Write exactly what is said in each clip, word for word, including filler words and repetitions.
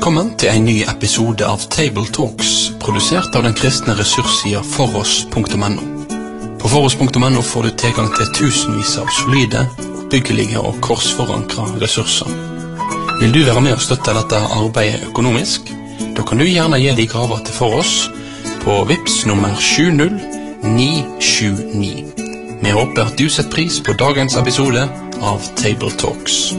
Velkommen til en ny episode av Table Talks, produsert av den kristne ressurssida foross punktum no. På foross punktum no får du tilgang til tusenvis av solide, byggelige og korsforankra ressurser. Vil du være med og støtte dette arbeidet økonomisk? Da kan du gjerne gi de gaver til Foross på Vips nummer sju null ni sju ni. Vi håper at du setter pris på dagens episode av Table Talks.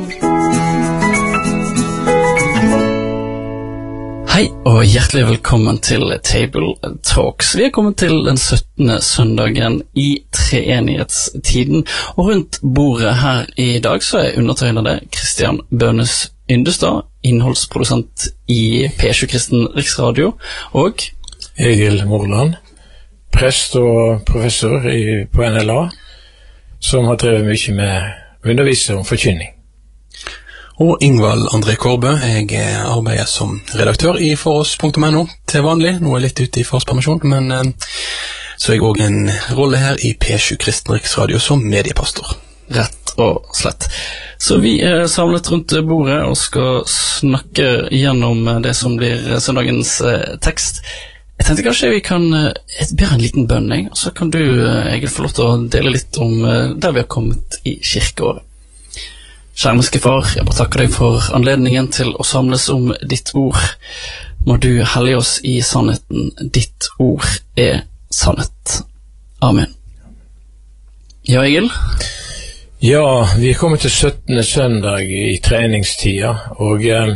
Hei og hjertelig velkommen til Table Talks. Vi er kommet til den syttende søndagen i treenighetstiden, og rundt bordet her i dag så er undertegnede Kristian Bønes Yndestad, innholdsprodusent i P sju Kristen Riksradio, og Egil Morland, prest og professor i, på N L A, som har drevet mye med undervisning om forkynning. Og Ingvald André Korbø, jeg arbeider som redaktør i foross punktum no til vanlig. Nå er jeg litt ute i forspermisjon, men eh, så er jeg også en rolle her i P sju Kristen Riksradio som mediepastor. Rett og slett. Så vi er samlet rundt bordet og skal snakke gjennom det som blir søndagens eh, tekst. Jeg tenkte kanskje vi kan eh, be en liten bønn, og så kan du, eh, Egil, få lov til å dele litt om eh, der vi har kommet i kirkeåret. Kjærmske far, jeg bare takker deg for anledningen til å samles om ditt ord. Må du hellige oss i sannheten. Ditt ord er sannhet. Amen. Ja, Egil? Ja, vi er kommet til syttende søndag i treningstida, og eh,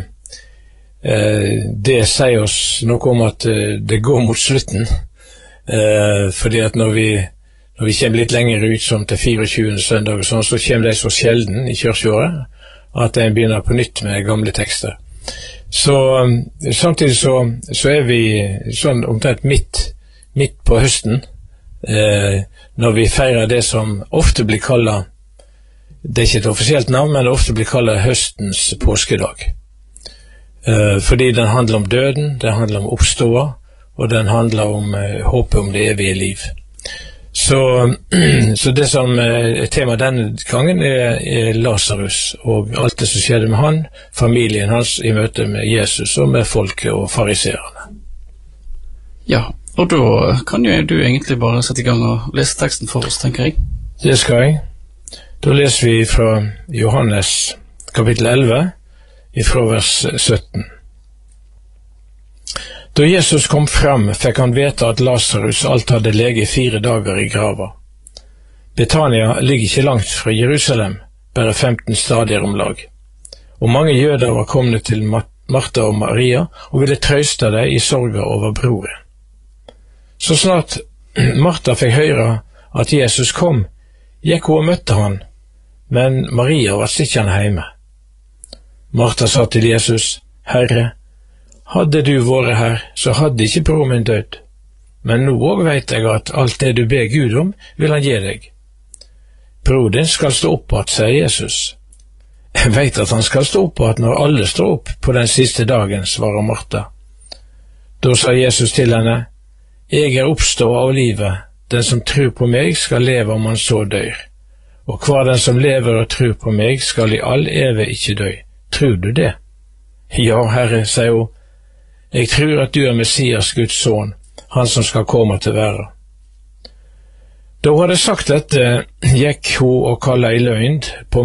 det sier oss noe om at eh, det går mot slutten. Eh, fordi at når vi Når vi kommer litt lenger ut som til tjuefire søndag og sånn, så kommer det så sjelden i kirkeåret at en begynner på nytt med gamle tekster. Så samtidig så, så er vi sånn omtrent midt, midt på høsten, eh, når vi feirer det som ofte blir kallet, det er ikke et offisielt navn, men ofte blir kallet høstens påskedag. Eh, fordi den handler om døden, den handler om oppståa, og den handler om eh, håpet om det evige liv. Så, så det som er tema denne gangen er, er Lazarus og alt det som skjedde med han, familien hans i møte med Jesus og med folket og fariserene. Ja, og da kan jo du egentlig bare sette i gang og lese teksten for oss, tenker jeg. Det skal jeg. Da leser vi fra Johannes kapittel elleve, fra vers sytten. Da Jesus kom fram, fikk han vite at Lazarus alt hadde ligget fire dager i grava. Betania ligger ikke langt fra Jerusalem, bare femten stadier om lag. Og mange jøder var kommet til Martha og Maria og ville trøste dem i sorga over broren. Så snart Martha fikk høre at Jesus kom, gikk hun og møtte han, men Maria var sittende hjemme. Martha sa til Jesus, «Herre, hadde du vært her, så hadde ikke bror min dødd. Men nå også vet jeg at alt det du ber Gud om, vil han gi deg. Bror din skal stå opp at, sier Jesus. Jeg vet at han skal stå opp at når alle står opp på den siste dagen, svarer Martha. Da sa Jesus til henne, jeg er oppstået av livet, den som tror på meg skal leve om han så dør. Og hver den som lever og tror på meg skal i all evig ikke dø. Tror du det? Ja, Herre, sier hun. Jeg tror at du er Messias, Guds son, han som skal komme til verden. Da hun hadde sagt dette, gikk hun og kallet i løgn på